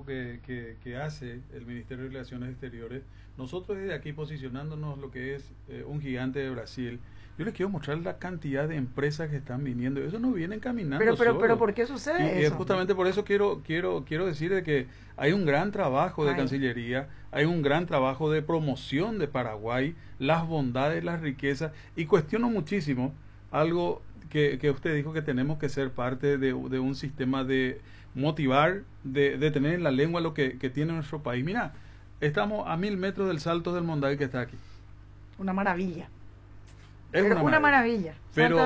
que hace el Ministerio de Relaciones Exteriores, nosotros desde aquí posicionándonos lo que es un gigante de Brasil, yo les quiero mostrar la cantidad de empresas que están viniendo. Eso no vienen caminando pero solo. ¿por qué sucede Y es eso? justamente por eso quiero decir de que hay un gran trabajo de Cancillería, hay un gran trabajo de promoción de Paraguay, las bondades, las riquezas, y cuestiono muchísimo algo que usted dijo, que tenemos que ser parte de un sistema de motivar, de tener en la lengua lo que tiene nuestro país. Mira, estamos a 1000 metros del Salto del Mondai que está aquí. Una maravilla. Es Pero una maravilla. Pero,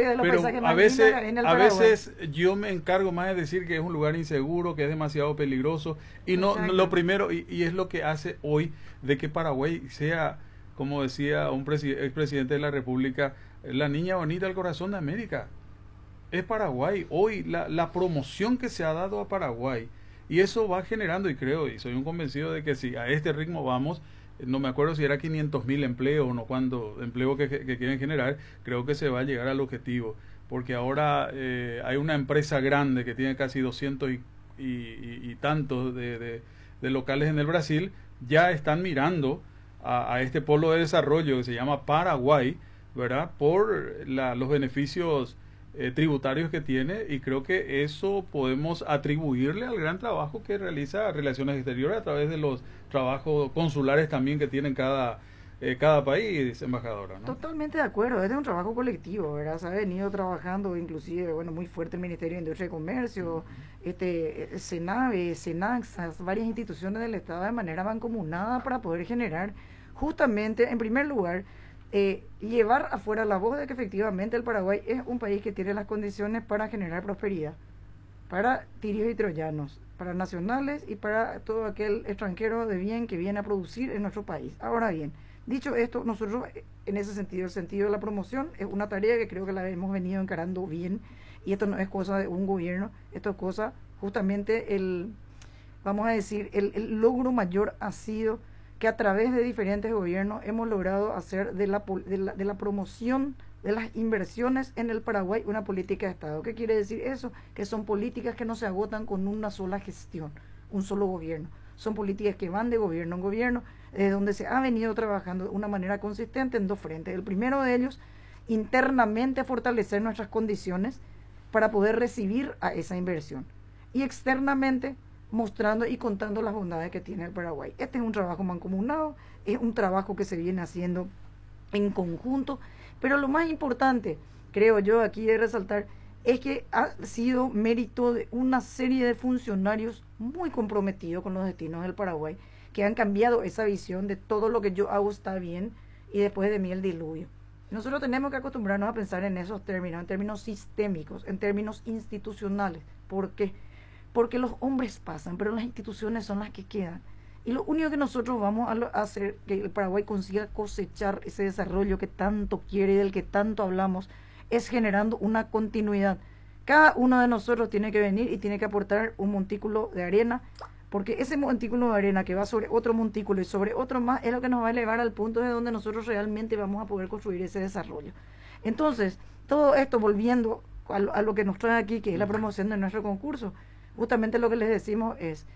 a veces yo me encargo más de decir que es un lugar inseguro, que es demasiado peligroso, y no lo primero, y es lo que hace hoy de que Paraguay sea, como decía un expresidente de la República, la niña bonita del corazón de América. Es Paraguay. Hoy la promoción que se ha dado a Paraguay, y eso va generando, y creo, y soy un convencido de que si a este ritmo vamos, no me acuerdo si era 500.000 empleos o no, cuánto empleo que quieren generar, creo que se va a llegar al objetivo, porque ahora hay una empresa grande que tiene casi 200 y tantos de locales en el Brasil, ya están mirando a este polo de desarrollo que se llama Paraguay, ¿verdad? Por los beneficios tributarios que tiene, y creo que eso podemos atribuirle al gran trabajo que realiza Relaciones Exteriores a través de los trabajos consulares también que tienen cada país, embajadora, ¿no? Totalmente de acuerdo, este es un trabajo colectivo, ¿verdad? Se ha venido trabajando inclusive, bueno, muy fuerte el Ministerio de Industria y Comercio, SENAVE, SENAXAS, varias instituciones del Estado de manera mancomunada para poder generar justamente, en primer lugar, llevar afuera la voz de que efectivamente el Paraguay es un país que tiene las condiciones para generar prosperidad, para tirios y troyanos, para nacionales y para todo aquel extranjero de bien que viene a producir en nuestro país. Ahora bien, dicho esto, nosotros en ese sentido, el sentido de la promoción es una tarea que creo que la hemos venido encarando bien, y esto no es cosa de un gobierno, esto es cosa justamente vamos a decir, el logro mayor ha sido que a través de diferentes gobiernos hemos logrado hacer de la promoción de las inversiones en el Paraguay una política de Estado. ¿Qué quiere decir eso? Que son políticas que no se agotan con una sola gestión, un solo gobierno. Son políticas que van de gobierno en gobierno, donde se ha venido trabajando de una manera consistente en dos frentes. El primero de ellos, internamente fortalecer nuestras condiciones para poder recibir a esa inversión. Y externamente, mostrando y contando las bondades que tiene el Paraguay. Este es un trabajo mancomunado, es un trabajo que se viene haciendo en conjunto, pero lo más importante, creo yo aquí de resaltar, es que ha sido mérito de una serie de funcionarios muy comprometidos con los destinos del Paraguay, que han cambiado esa visión de todo lo que yo hago está bien y después de mí el diluvio. Nosotros tenemos que acostumbrarnos a pensar en esos términos, en términos sistémicos, en términos institucionales. ¿Por qué? Porque los hombres pasan, pero las instituciones son las que quedan. Y lo único que nosotros vamos a hacer que el Paraguay consiga cosechar ese desarrollo que tanto quiere y del que tanto hablamos, es generando una continuidad. Cada uno de nosotros tiene que venir y tiene que aportar un montículo de arena, porque ese montículo de arena que va sobre otro montículo y sobre otro más es lo que nos va a elevar al punto de donde nosotros realmente vamos a poder construir ese desarrollo. Entonces, todo esto volviendo a lo que nos trae aquí, que es la promoción de nuestro concurso, justamente lo que les decimos es,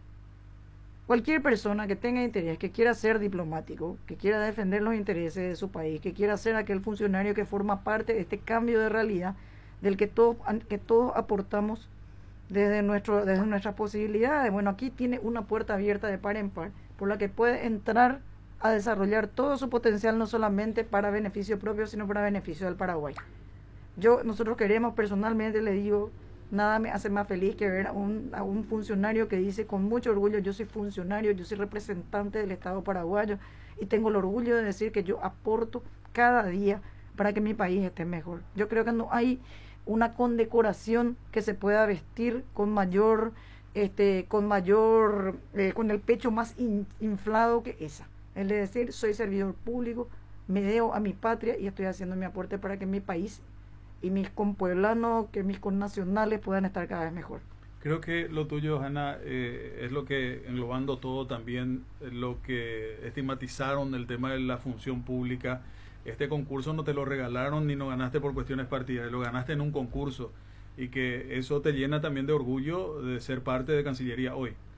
cualquier persona que tenga interés, que quiera ser diplomático, que quiera defender los intereses de su país, que quiera ser aquel funcionario que forma parte de este cambio de realidad, del que todos aportamos desde nuestras posibilidades. Bueno, aquí tiene una puerta abierta de par en par, por la que puede entrar a desarrollar todo su potencial, no solamente para beneficio propio, sino para beneficio del Paraguay. Nosotros queremos, personalmente le digo, nada me hace más feliz que ver a un funcionario que dice con mucho orgullo: yo soy funcionario, yo soy representante del Estado paraguayo y tengo el orgullo de decir que yo aporto cada día para que mi país esté mejor. Yo creo que no hay una condecoración que se pueda vestir con con el pecho más inflado que esa. Es decir, soy servidor público, me debo a mi patria y estoy haciendo mi aporte para que mi país y mis compueblanos, que mis connacionales puedan estar cada vez mejor. Creo que lo tuyo, Hanna, es lo que, englobando todo también, lo que estigmatizaron del tema de la función pública. Este concurso no te lo regalaron ni lo ganaste por cuestiones partidarias, lo ganaste en un concurso, y que eso te llena también de orgullo de ser parte de Cancillería hoy.